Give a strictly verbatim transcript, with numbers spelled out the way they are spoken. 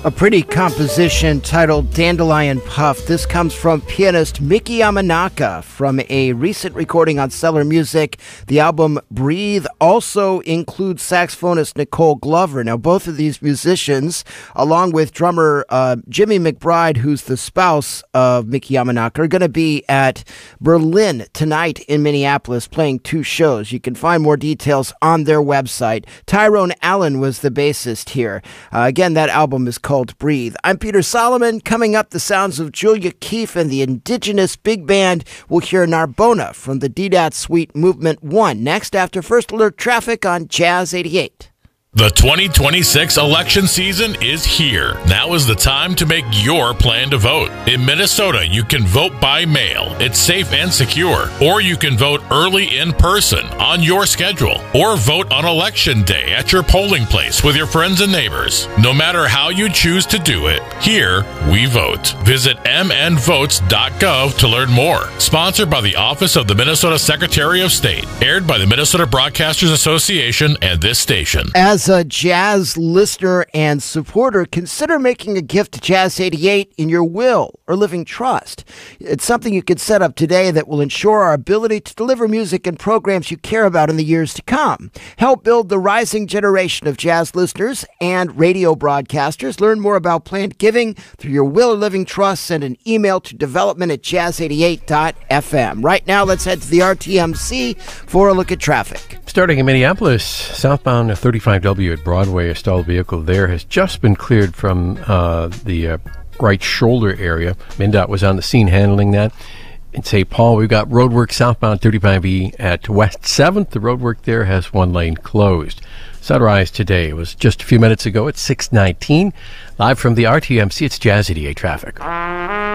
A pretty composition titled Dandelion Puff. This comes from pianist Miki Yamanaka from a recent recording on Stellar Music. The album Breathe also includes saxophonist Nicole Glover. Now, both of these musicians, along with drummer uh, Jimmy McBride, who's the spouse of Miki Yamanaka, are going to be at Berlin tonight in Minneapolis playing two shows. You can find more details on their website. Tyrone Allen was the bassist here. Uh, again, that album is called Breathe. I'm Peter Solomon. Coming up, the sounds of Julia Keefe and the Indigenous Big Band. We'll hear Narbona from the D D A T Suite Movement one. Next, after First Alert Traffic on Jazz eighty-eight. The twenty twenty-six election season is here. Now is the time to make your plan to vote. In Minnesota, you can vote by mail. It's safe and secure. Or you can vote early in person on your schedule. Or vote on election day at your polling place with your friends and neighbors. No matter how you choose to do it, here we vote. Visit m n votes dot gov to learn more. Sponsored by the Office of the Minnesota Secretary of State. Aired by the Minnesota Broadcasters Association and this station. As a jazz listener and supporter, consider making a gift to Jazz eighty-eight in your will or living trust. It's something you can set up today that will ensure our ability to deliver music and programs you care about in the years to come. Help build the rising generation of jazz listeners and radio broadcasters. Learn more about planned giving through your will or living trust. Send an email to development at jazz eighty-eight dot f m. Right now, let's head to the R T M C for a look at traffic. Starting in Minneapolis, southbound thirty-five W at Broadway, a stalled vehicle there has just been cleared from uh, the uh, right shoulder area. MnDOT was on the scene handling that. In Saint Paul, we've got roadwork southbound thirty-five E at West seventh. The roadwork there has one lane closed. Sunrise today was just a few minutes ago at six nineteen. Live from the R T M C, it's Jazz eighty-eight traffic.